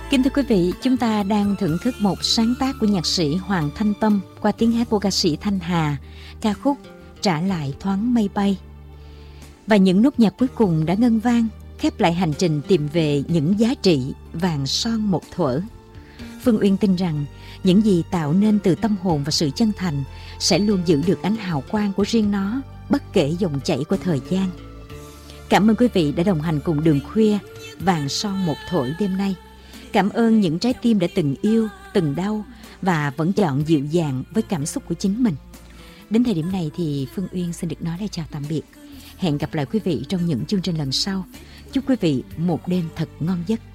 Kính thưa quý vị, chúng ta đang thưởng thức một sáng tác của nhạc sĩ Hoàng Thanh Tâm qua tiếng hát của ca sĩ Thanh Hà, ca khúc Trả lại thoáng mây bay. Và những nốt nhạc cuối cùng đã ngân vang, khép lại hành trình tìm về những giá trị vàng son một thuở. Phương Uyên tin rằng những gì tạo nên từ tâm hồn và sự chân thành sẽ luôn giữ được ánh hào quang của riêng nó, bất kể dòng chảy của thời gian. Cảm ơn quý vị đã đồng hành cùng Đường Khuya vàng son một thuở đêm nay. Cảm ơn những trái tim đã từng yêu, từng đau và vẫn chọn dịu dàng với cảm xúc của chính mình. Đến thời điểm này thì Phương Uyên xin được nói lời chào tạm biệt. Hẹn gặp lại quý vị trong những chương trình lần sau. Chúc quý vị một đêm thật ngon giấc.